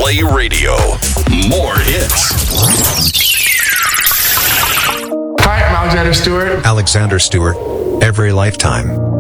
Play Radio. More hits. Hi, I'm Alexander Stewart. Alexander Stewart. Every lifetime.